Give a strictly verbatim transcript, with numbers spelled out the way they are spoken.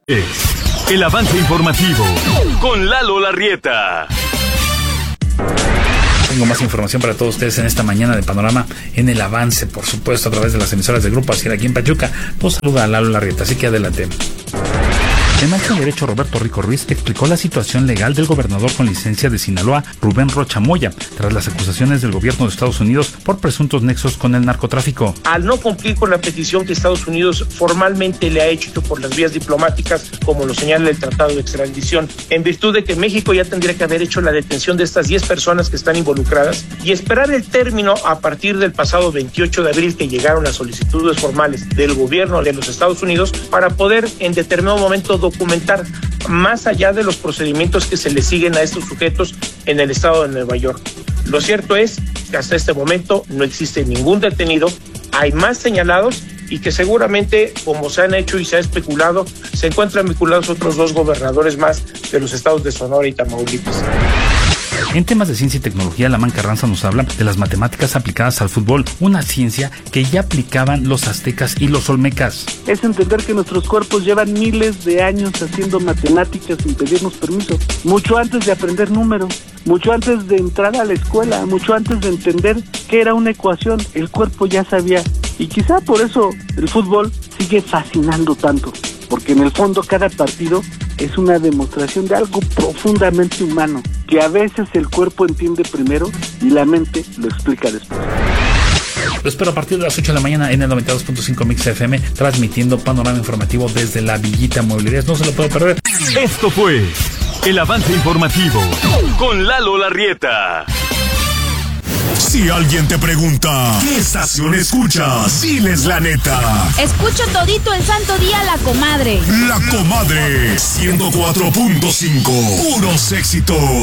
El avance informativo con Lalo Larrieta. Tengo más información para todos ustedes en esta mañana de Panorama en el avance, por supuesto, a través de las emisoras del Grupo Asir aquí en Pachuca. Nos saluda a Lalo Larrieta, así que adelante. El maestro en Derecho Roberto Rico Ruiz explicó la situación legal del gobernador con licencia de Sinaloa, Rubén Rocha Moya, tras las acusaciones del gobierno de Estados Unidos por presuntos nexos con el narcotráfico. Al no cumplir con la petición que Estados Unidos formalmente le ha hecho por las vías diplomáticas, como lo señala el Tratado de Extradición, en virtud de que México ya tendría que haber hecho la detención de estas diez personas que están involucradas y esperar el término a partir del pasado veintiocho de abril, que llegaron las solicitudes formales del gobierno de los Estados Unidos para poder en determinado momento documentar más allá de los procedimientos que se le siguen a estos sujetos en el estado de Nueva York. Lo cierto es que hasta este momento no existe ningún detenido, hay más señalados y que seguramente, como se han hecho y se ha especulado, se encuentran vinculados otros dos gobernadores más de los estados de Sonora y Tamaulipas. En temas de ciencia y tecnología, Lamán Carranza nos habla de las matemáticas aplicadas al fútbol, una ciencia que ya aplicaban los aztecas y los olmecas. Es entender que nuestros cuerpos llevan miles de años haciendo matemáticas sin pedirnos permiso, mucho antes de aprender números, mucho antes de entrar a la escuela, mucho antes de entender qué era una ecuación, el cuerpo ya sabía. Y quizá por eso el fútbol sigue fascinando tanto, porque en el fondo cada partido es una demostración de algo profundamente humano, que a veces el cuerpo entiende primero y la mente lo explica después. Lo espero a partir de las ocho de la mañana en el noventa y dos punto cinco Mix F M, transmitiendo Panorama Informativo desde la Villita Mueblerías. No se lo puede perder. Esto fue el avance informativo con Lalo Larrieta. Si alguien te pregunta, ¿qué estación escuchas? Diles la neta. Escucho todito el santo día La Comadre. La Comadre, ciento cuatro punto cinco. Puros éxitos.